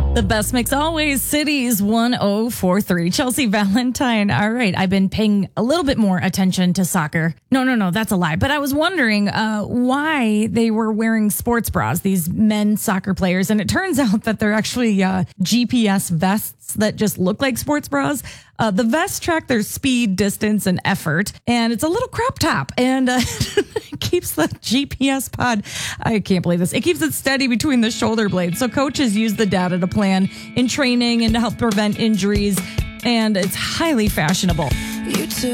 The best mix always, Cities 1043. Chelsea Valentine. All right. I've been paying a little bit more attention to soccer. No, that's a lie. But I was wondering why they were wearing sports bras, these men soccer players. And it turns out that they're actually GPS vests that just look like sports bras. The vests track their speed, distance, and effort. And it's a little crop top. And it keeps the GPS pod, I can't believe this, it keeps it steady between the shoulder blades. So coaches use the data to plan in training and to help prevent injuries. And it's highly fashionable.